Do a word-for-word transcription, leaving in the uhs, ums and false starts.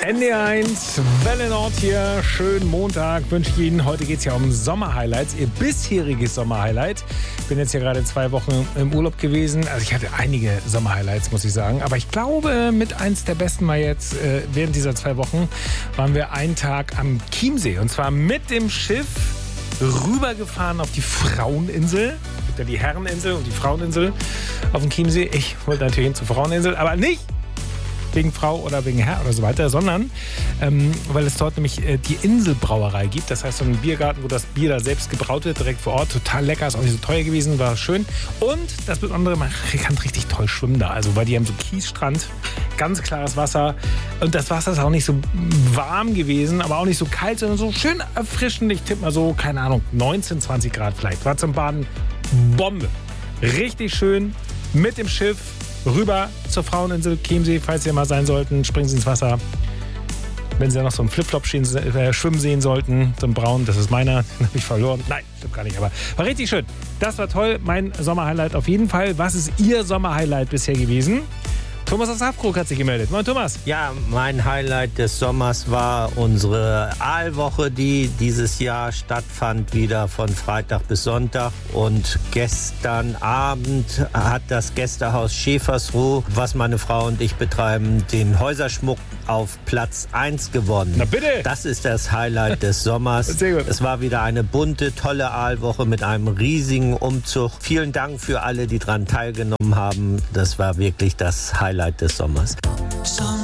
N D eins, Welle Nord hier. Schönen Montag wünsche ich Ihnen. Heute geht es ja um Sommerhighlights, Ihr bisheriges Sommerhighlight. Ich bin jetzt ja gerade zwei Wochen im Urlaub gewesen. Also ich hatte einige Sommerhighlights, muss ich sagen. Aber ich glaube, mit eins der besten war jetzt, äh, während dieser zwei Wochen, waren wir einen Tag am Chiemsee. Und zwar mit dem Schiff rübergefahren auf die Fraueninsel. Es gibt ja die Herreninsel und die Fraueninsel auf dem Chiemsee. Ich wollte natürlich hin zur Fraueninsel, aber nicht wegen Frau oder wegen Herr oder so weiter, sondern ähm, weil es dort nämlich äh, die Inselbrauerei gibt. Das heißt, so ein Biergarten, wo das Bier da selbst gebraut wird, direkt vor Ort. Total lecker, ist auch nicht so teuer gewesen, war schön. Und das Besondere, man kann richtig toll schwimmen da. Also, weil die haben so Kiesstrand, ganz klares Wasser. Und das Wasser ist auch nicht so warm gewesen, aber auch nicht so kalt, sondern so schön erfrischend. Ich tippe mal so, keine Ahnung, neunzehn, zwanzig Grad vielleicht. War zum Baden Bombe. Richtig schön mit dem Schiff rüber zur Fraueninsel Chiemsee, falls Sie mal sein sollten, springen Sie ins Wasser. Wenn Sie noch so einen Flipflop stehen, äh, schwimmen sehen sollten, so einen braunen, das ist meiner, den habe ich verloren. Nein, stimmt gar nicht, aber war richtig schön. Das war toll, mein Sommerhighlight auf jeden Fall. Was ist Ihr Sommerhighlight bisher gewesen? Thomas aus Hafkrug hat sich gemeldet. Moin Thomas. Ja, mein Highlight des Sommers war unsere Aalwoche, die dieses Jahr stattfand, wieder von Freitag bis Sonntag. Und gestern Abend hat das Gästehaus Schäfersruh, was meine Frau und ich betreiben, den Häuserschmuck auf Platz eins gewonnen. Na bitte! Das ist das Highlight des Sommers. Sehr gut. Es war wieder eine bunte, tolle Aalwoche mit einem riesigen Umzug. Vielen Dank für alle, die daran teilgenommen haben. Das war wirklich das Highlight des Sommers.